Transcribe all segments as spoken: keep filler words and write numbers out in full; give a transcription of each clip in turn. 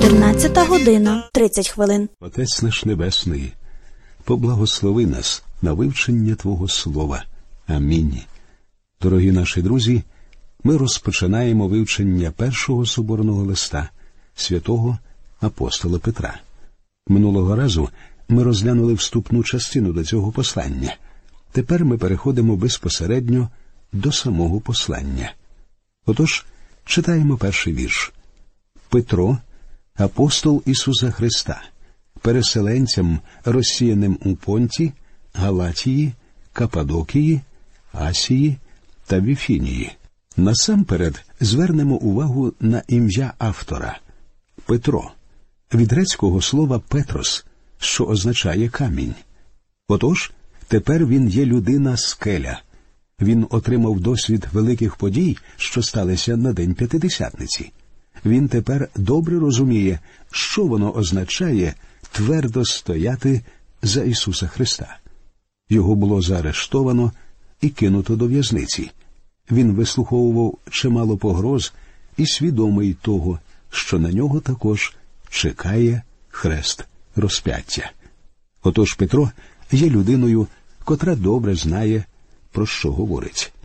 чотирнадцята година тридцять хвилин. Отець наш Небесний, поблагослови нас на вивчення Твого Слова. Амінь. Дорогі наші друзі, ми розпочинаємо вивчення першого соборного листа святого апостола Петра. Минулого разу ми розглянули вступну частину до цього послання. Тепер ми переходимо безпосередньо до самого послання. Отож, читаємо перший вірш. Петро, апостол Ісуса Христа, переселенцям, розсіяним у Понті, Галатії, Каппадокії, Асії та Віфінії. Насамперед звернемо увагу на ім'я автора – Петро, від грецького слова «петрос», що означає «камінь». Отож, тепер він є людина-скеля. Він отримав досвід великих подій, що сталися на День П'ятидесятниці. Він тепер добре розуміє, що воно означає твердо стояти за Ісуса Христа. Його було заарештовано і кинуто до в'язниці. Він вислуховував чимало погроз і свідомий того, що на нього також чекає хрест розп'яття. Отож Петро є людиною, котра добре знає, про що говорить.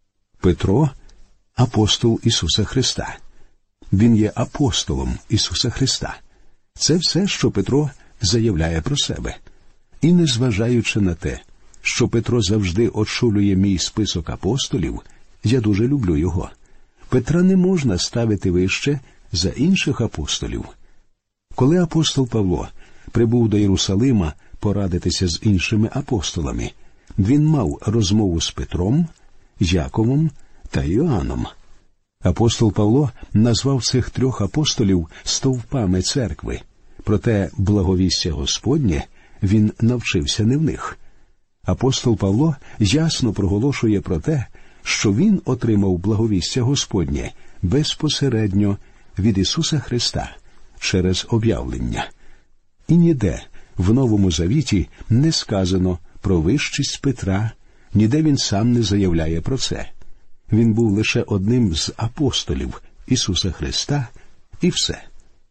Петро – апостол Ісуса Христа. Він є апостолом Ісуса Христа. Це все, що Петро заявляє про себе. І незважаючи на те, що Петро завжди очолює мій список апостолів, я дуже люблю його. Петра не можна ставити вище за інших апостолів. Коли апостол Павло прибув до Єрусалима порадитися з іншими апостолами, він мав розмову з Петром, Яковом та Іоанном. Апостол Павло назвав цих трьох апостолів стовпами церкви, проте благовістя Господнє він навчився не в них. Апостол Павло ясно проголошує про те, що він отримав благовістя Господнє безпосередньо від Ісуса Христа через об'явлення. І ніде в Новому Завіті не сказано про вищість Петра, ніде він сам не заявляє про це. Він був лише одним з апостолів Ісуса Христа, і все.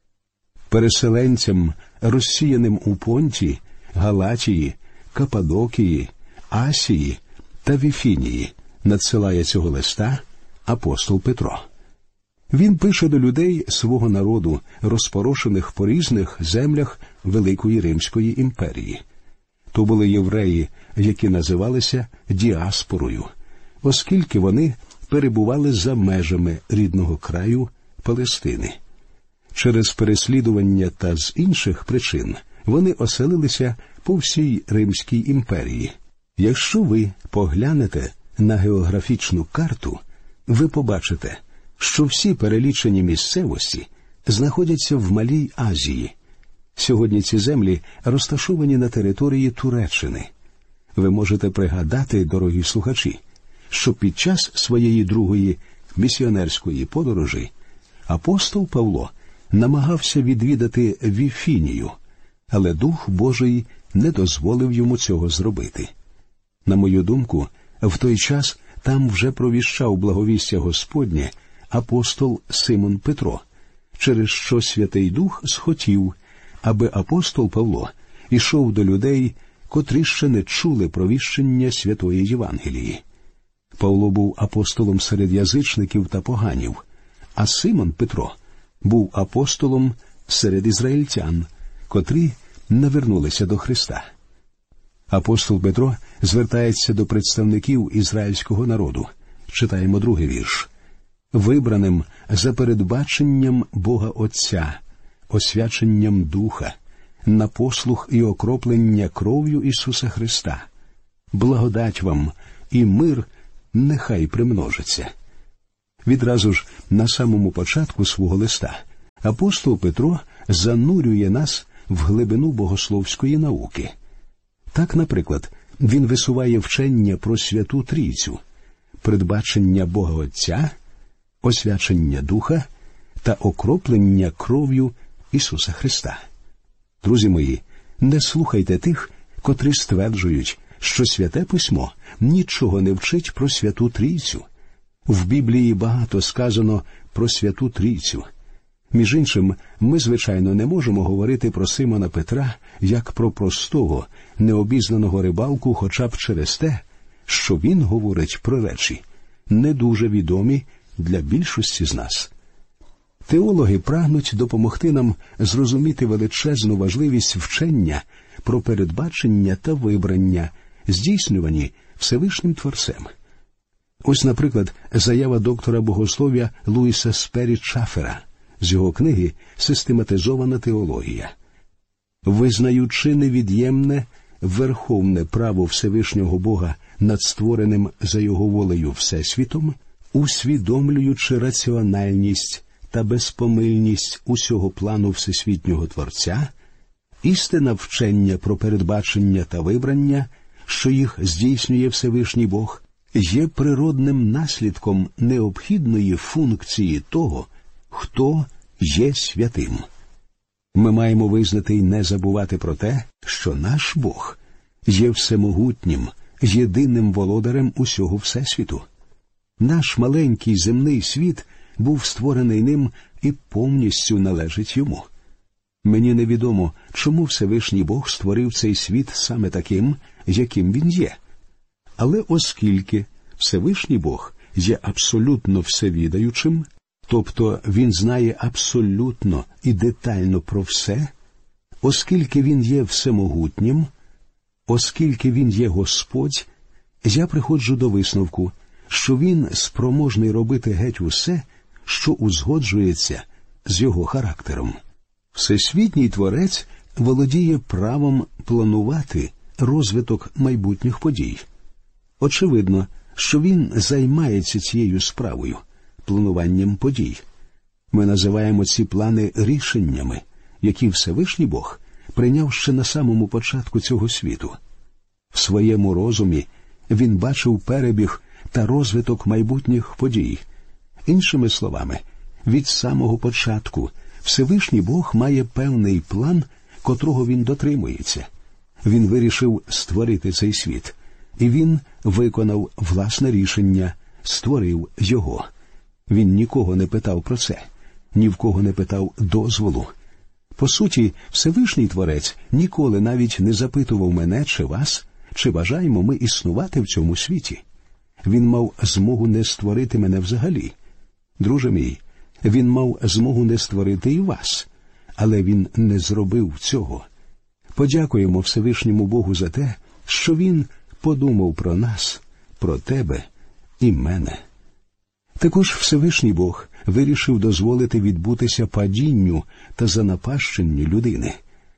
Переселенцям, розсіяним у Понті, Галатії, Каппадокії, Асії та Віфінії, надсилає цього листа апостол Петро. Він пише до людей свого народу, розпорошених по різних землях Великої Римської імперії. То були євреї, які називалися діаспорою, оскільки вони перебували за межами рідного краю Палестини. Через переслідування та з інших причин вони оселилися по всій Римській імперії. Якщо ви поглянете на географічну карту, ви побачите, що всі перелічені місцевості знаходяться в Малій Азії. Сьогодні ці землі розташовані на території Туреччини. Ви можете пригадати, дорогі слухачі, що під час своєї другої місіонерської подорожі апостол Павло намагався відвідати Віфінію, але Дух Божий не дозволив йому цього зробити. На мою думку, в той час там вже провіщав благовістя Господнє апостол Симон Петро, через що Святий Дух схотів, аби апостол Павло ішов до людей, котрі ще не чули провіщення Святої Євангелії. Павло був апостолом серед язичників та поганів, а Симон Петро був апостолом серед ізраїльтян, котрі навернулися до Христа. Апостол Петро звертається до представників ізраїльського народу. Читаємо другий вірш. «Вибраним за передбаченням Бога Отця, освяченням Духа, на послух і окроплення кров'ю Ісуса Христа. Благодать вам і мир нехай примножиться». Відразу ж на самому початку свого листа апостол Петро занурює нас в глибину богословської науки. Так, наприклад, він висуває вчення про Святу Трійцю, передбачення Бога Отця, освячення Духа та окроплення кров'ю Ісуса Христа. Друзі мої, не слухайте тих, котрі стверджують, що Святе Письмо нічого не вчить про Святу Трійцю. В Біблії багато сказано про Святу Трійцю. Між іншим, ми, звичайно, не можемо говорити про Симона Петра як про простого, необізнаного рибалку хоча б через те, що він говорить про речі, не дуже відомі для більшості з нас. Теологи прагнуть допомогти нам зрозуміти величезну важливість вчення про передбачення та вибрання, здійснювані Всевишнім Творцем. Ось, наприклад, заява доктора богослов'я Луїса Спері Чаффера з його книги «Систематизована теологія». Визнаючи невід'ємне, верховне право Всевишнього Бога над створеним за його волею Всесвітом, усвідомлюючи раціональність та безпомильність усього плану Всесвітнього Творця, істина вчення про передбачення та вибрання, що їх здійснює Всевишній Бог, є природним наслідком необхідної функції того, хто є святим. Ми маємо визнати й не забувати про те, що наш Бог є всемогутнім, єдиним володарем усього Всесвіту. Наш маленький земний світ був створений ним і повністю належить йому. Мені невідомо, чому Всевишній Бог створив цей світ саме таким, яким він є. Але оскільки Всевишній Бог є абсолютно всевідаючим, тобто він знає абсолютно і детально про все, оскільки він є всемогутнім, оскільки він є Господь, я приходжу до висновку, що він спроможний робити геть усе, що узгоджується з його характером. Всесвітній Творець володіє правом планувати розвиток майбутніх подій. Очевидно, що він займається цією справою – плануванням подій. Ми називаємо ці плани рішеннями, які Всевишній Бог прийняв ще на самому початку цього світу. В своєму розумі він бачив перебіг та розвиток майбутніх подій. Іншими словами, від самого початку Всевишній Бог має певний план, котрого він дотримується. Він вирішив створити цей світ, і він виконав власне рішення, створив його. Він нікого не питав про це, ні в кого не питав дозволу. По суті, Всевишній Творець ніколи навіть не запитував мене чи вас, чи бажаємо ми існувати в цьому світі. Він мав змогу не створити мене взагалі. Друже мій, він мав змогу не створити і вас, але він не зробив цього. Подякуємо Всевишньому Богу за те, що він подумав про нас, про тебе і мене. Також Всевишній Бог вирішив дозволити відбутися падінню та занапащенню людини.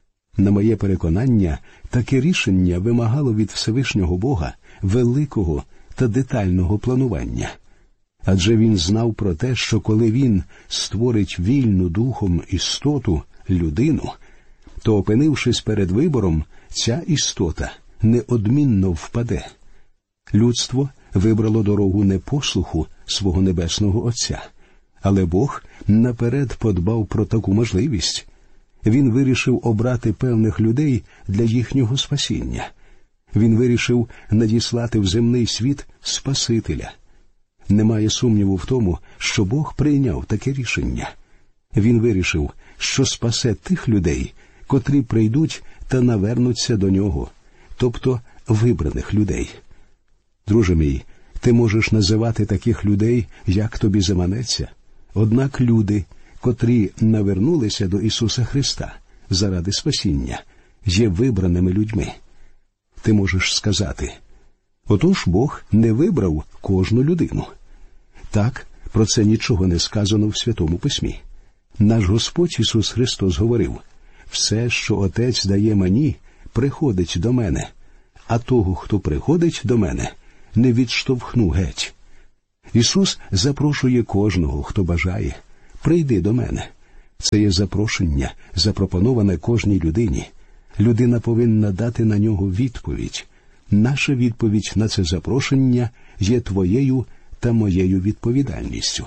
На моє переконання, таке рішення вимагало від Всевишнього Бога великого та детального планування. Адже він знав про те, що коли він створить вільну духом істоту, людину, то, опинившись перед вибором, ця істота неодмінно впаде. Людство вибрало дорогу непослуху свого Небесного Отця, але Бог наперед подбав про таку можливість. Він вирішив обрати певних людей для їхнього спасіння. Він вирішив надіслати в земний світ Спасителя. Немає сумніву в тому, що Бог прийняв таке рішення. Він вирішив, що спасе тих людей, котрі прийдуть та навернуться до нього, тобто вибраних людей. Друже мій, ти можеш називати таких людей, як тобі заманеться. Однак люди, котрі навернулися до Ісуса Христа заради спасіння, є вибраними людьми. Ти можеш сказати: отож Бог не вибрав кожну людину. Так, про це нічого не сказано в Святому Письмі. Наш Господь Ісус Христос говорив: «Все, що Отець дає мені, приходить до мене, а того, хто приходить до мене, не відштовхну геть». Ісус запрошує кожного, хто бажає: «Прийди до мене». Це є запрошення, запропоноване кожній людині. Людина повинна дати на нього відповідь. Наша відповідь на це запрошення є твоєю та моєю відповідальністю.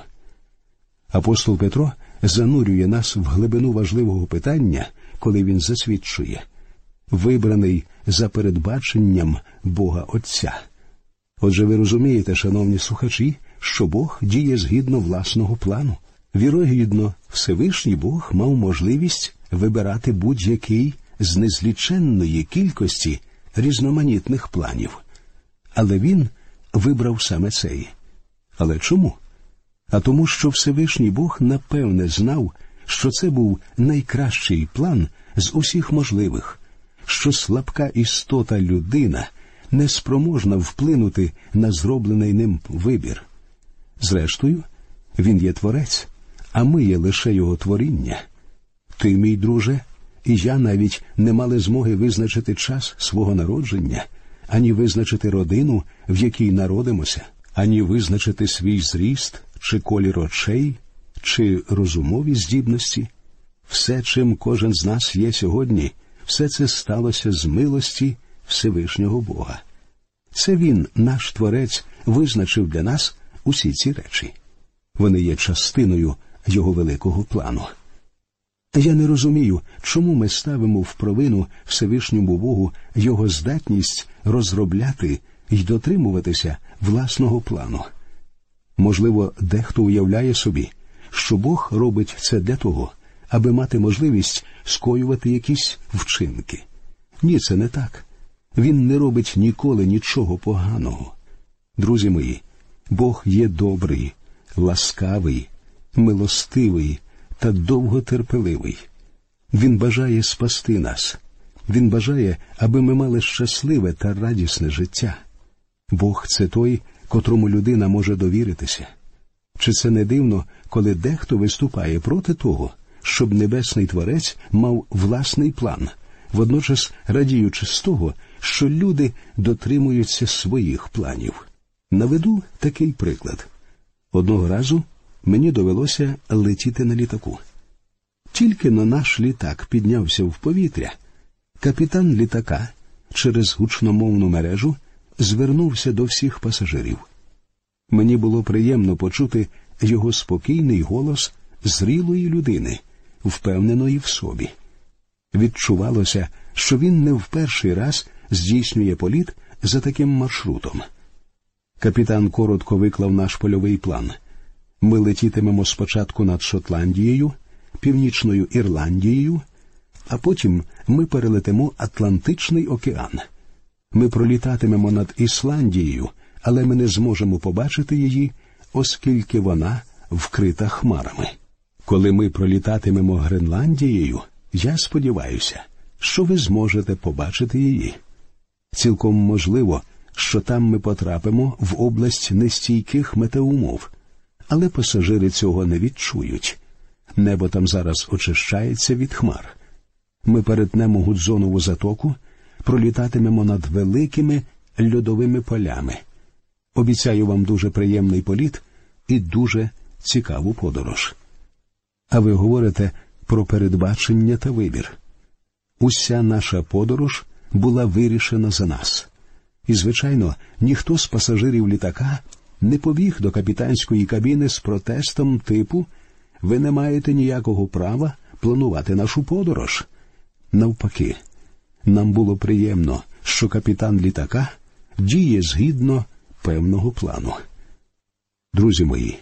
Апостол Петро занурює нас в глибину важливого питання, коли він засвідчує: вибраний за передбаченням Бога Отця. Отже, ви розумієте, шановні слухачі, що Бог діє згідно власного плану. Вірогідно, Всевишній Бог мав можливість вибирати будь-який з незліченної кількості різноманітних планів. Але він вибрав саме цей. Але чому? А тому, що Всевишній Бог напевне знав, що це був найкращий план з усіх можливих, що слабка істота людина не спроможна вплинути на зроблений ним вибір. Зрештою, він є творець, а ми є лише його творіння. Ти, мій друже, і я навіть не мали змоги визначити час свого народження, ані визначити родину, в якій народимося, ані визначити свій зріст, чи колір очей, чи розумові здібності. Все, чим кожен з нас є сьогодні, все це сталося з милості Всевишнього Бога. Це Він, наш Творець, визначив для нас усі ці речі. Вони є частиною Його великого плану. Я не розумію, чому ми ставимо в провину Всевишньому Богу Його здатність розробляти і дотримуватися власного плану. Можливо, дехто уявляє собі, що Бог робить це для того, аби мати можливість скоювати якісь вчинки. Ні, це не так. Він не робить ніколи нічого поганого. Друзі мої, Бог є добрий, ласкавий, милостивий та довготерпеливий. Він бажає спасти нас. Він бажає, аби ми мали щасливе та радісне життя. Бог – це той, котрому людина може довіритися. Чи це не дивно, коли дехто виступає проти того, щоб Небесний Творець мав власний план, водночас радіючи з того, що люди дотримуються своїх планів? Наведу такий приклад. Одного разу мені довелося летіти на літаку. Тільки но наш літак піднявся в повітря, капітан літака через гучномовну мережу звернувся до всіх пасажирів. Мені було приємно почути його спокійний голос зрілої людини, впевненої в собі. Відчувалося, що він не в перший раз здійснює політ за таким маршрутом. Капітан коротко виклав наш польовий план. Ми летітимемо спочатку над Шотландією, Північною Ірландією, а потім ми перелетимо Атлантичний океан. Ми пролітатимемо над Ісландією, але ми не зможемо побачити її, оскільки вона вкрита хмарами. Коли ми пролітатимемо Гренландією, я сподіваюся, що ви зможете побачити її. Цілком можливо, що там ми потрапимо в область нестійких метеоумов, але пасажири цього не відчують. Небо там зараз очищається від хмар. Ми перетнемо Гудзонову затоку, пролітатимемо над великими льодовими полями. Обіцяю вам дуже приємний політ і дуже цікаву подорож. А ви говорите про передбачення та вибір. Уся наша подорож була вирішена за нас. І, звичайно, ніхто з пасажирів літака не побіг до капітанської кабіни з протестом типу «Ви не маєте ніякого права планувати нашу подорож». Навпаки, нам було приємно, що капітан літака діє згідно певного плану. Друзі мої,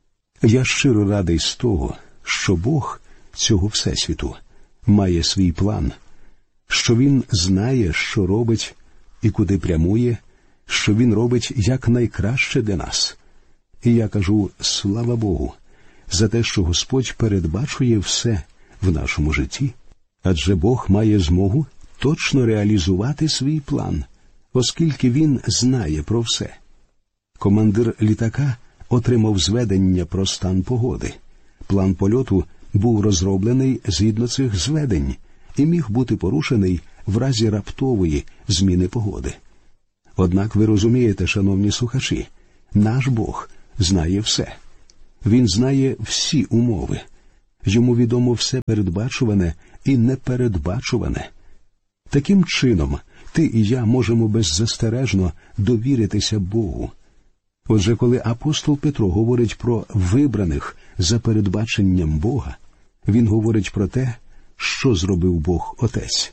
я щиро радий з того, що Бог цього Всесвіту має свій план, що Він знає, що робить і куди прямує, що Він робить якнайкраще для нас. І я кажу слава Богу за те, що Господь передбачує все в нашому житті, адже Бог має змогу точно реалізувати свій план, оскільки Він знає про все. Командир літака отримав зведення про стан погоди. План польоту був розроблений згідно цих зведень і міг бути порушений в разі раптової зміни погоди. Однак ви розумієте, шановні слухачі, наш Бог знає все. Він знає всі умови. Йому відомо все передбачуване і непередбачуване. Таким чином, ти і я можемо беззастережно довіритися Богу. Отже, коли апостол Петро говорить про вибраних за передбаченням Бога, він говорить про те, що зробив Бог Отець.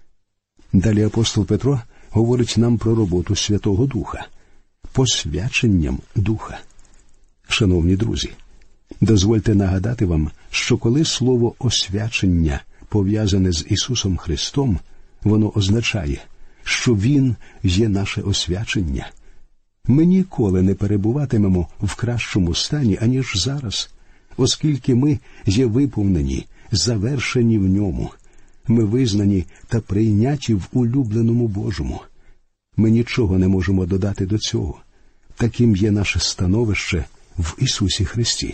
Далі апостол Петро говорить нам про роботу Святого Духа, посвяченням Духа. Шановні друзі, Дозвольте нагадати вам, що коли слово «освячення» пов'язане з Ісусом Христом, воно означає, що Він є наше освячення. Ми ніколи не перебуватимемо в кращому стані, аніж зараз, оскільки ми є виповнені, завершені в Ньому. Ми визнані та прийняті в улюбленому Божому. Ми нічого не можемо додати до цього. Таким є наше становище в Ісусі Христі.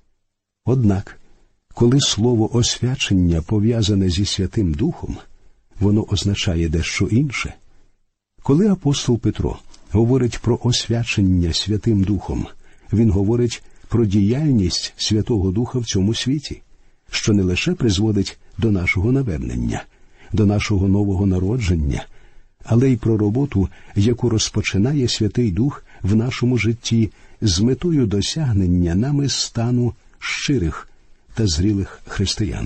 Однак, коли слово «освячення» пов'язане зі Святим Духом, воно означає дещо інше. Коли апостол Петро говорить про освячення Святим Духом, він говорить про діяльність Святого Духа в цьому світі, що не лише призводить до нашого навернення, до нашого нового народження, але й про роботу, яку розпочинає Святий Дух в нашому житті з метою досягнення нами стану щирих та зрілих християн.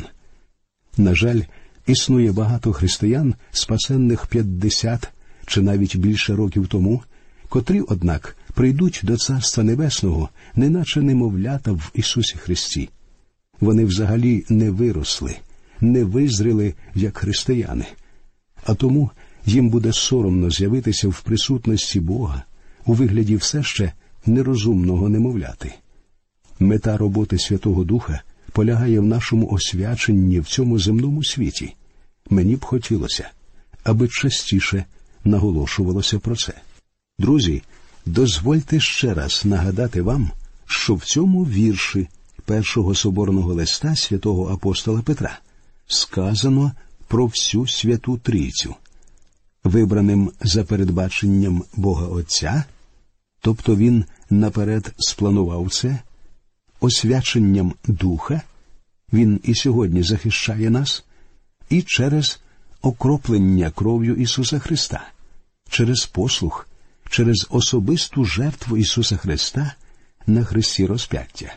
На жаль, існує багато християн, спасенних п'ятдесят чи навіть більше років тому, котрі, однак, прийдуть до Царства Небесного, неначе немовлята в Ісусі Христі. Вони взагалі не виросли, не визріли, як християни. А тому їм буде соромно з'явитися в присутності Бога у вигляді все ще нерозумного немовляти. Мета роботи Святого Духа полягає в нашому освяченні в цьому земному світі. Мені б хотілося, аби частіше наголошувалося про це. Друзі, дозвольте ще раз нагадати вам, що в цьому вірші першого соборного листа святого апостола Петра сказано про всю Святу Трійцю. Вибраним за передбаченням Бога Отця, тобто Він наперед спланував це, освяченням Духа, Він і сьогодні захищає нас, і через окроплення кров'ю Ісуса Христа, через послух, через особисту жертву Ісуса Христа на хресті розп'яття.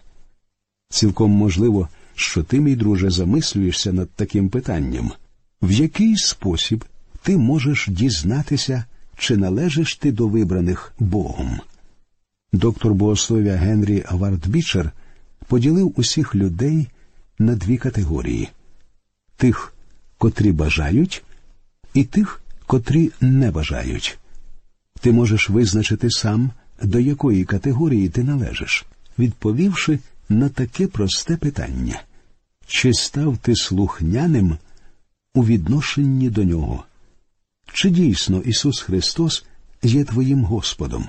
Цілком можливо, що ти, мій друже, замислюєшся над таким питанням. В який спосіб ти можеш дізнатися, чи належиш ти до вибраних Богом? Доктор богослов'я Генрі Вардбічер поділив усіх людей на дві категорії – тих, котрі бажають, і тих, котрі не бажають. Ти можеш визначити сам, до якої категорії ти належиш, відповівши на таке просте питання. Чи став ти слухняним у відношенні до Нього? Чи дійсно Ісус Христос є твоїм Господом?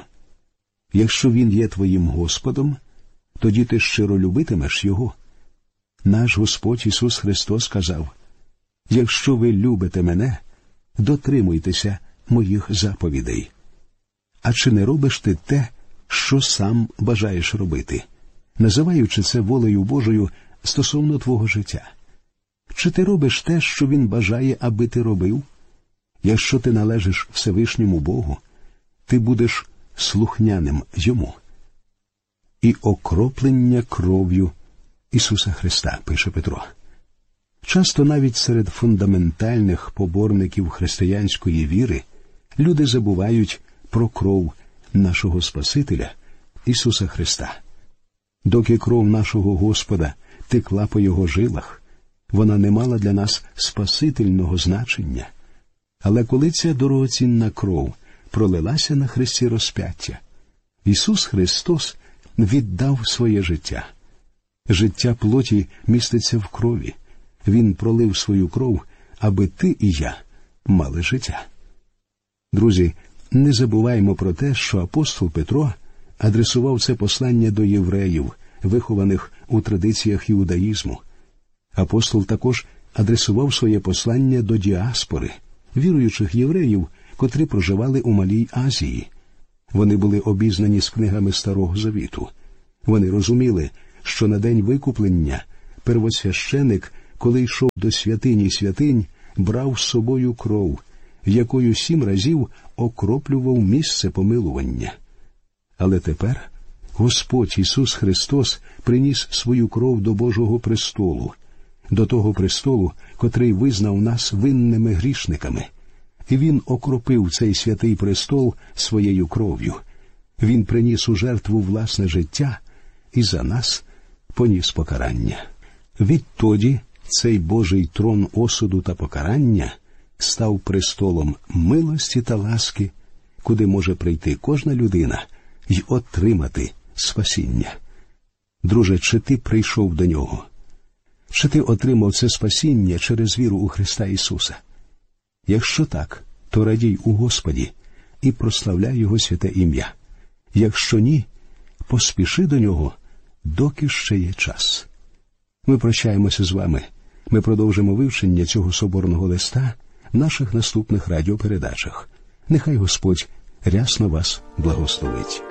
Якщо Він є твоїм Господом, тоді ти щиро любитимеш Його. Наш Господь Ісус Христос сказав: «Якщо ви любите мене, дотримуйтеся моїх заповідей». А чи не робиш ти те, що сам бажаєш робити, називаючи це волею Божою стосовно твого життя? Чи ти робиш те, що Він бажає, аби ти робив? Якщо ти належиш Всевишньому Богу, ти будеш слухняним Йому. І окроплення кров'ю Ісуса Христа, пише Петро. Часто навіть серед фундаментальних поборників християнської віри люди забувають про кров нашого Спасителя Ісуса Христа. Доки кров нашого Господа текла по Його жилах, вона не мала для нас спасительного значення. Але коли ця дорогоцінна кров пролилася на хресті розп'яття, Ісус Христос віддав своє життя. Життя плоті міститься в крові. Він пролив свою кров, аби ти і я мали життя. Друзі, не забуваймо про те, що апостол Петро адресував це послання до євреїв, вихованих у традиціях іудаїзму. Апостол також адресував своє послання до діаспори, віруючих євреїв, котрі проживали у Малій Азії. Вони були обізнані з книгами Старого Завіту. Вони розуміли, що на день викуплення первосвященик, коли йшов до святині святинь, брав з собою кров, якою сім разів окроплював місце помилування. Але тепер Господь Ісус Христос приніс свою кров до Божого престолу, до того престолу, котрий визнав нас винними грішниками. І Він окропив цей святий престол своєю кров'ю. Він приніс у жертву власне життя і за нас поніс покарання. Відтоді цей Божий трон осуду та покарання став престолом милості та ласки, куди може прийти кожна людина й отримати спасіння. Друже, чи ти прийшов до нього? Чи ти отримав це спасіння через віру у Христа Ісуса? Якщо так, то радій у Господі і прославляй Його святе ім'я. Якщо ні, поспіши до Нього, доки ще є час. Ми прощаємося з вами. Ми продовжимо вивчення цього соборного листа в наших наступних радіопередачах. Нехай Господь рясно вас благословить.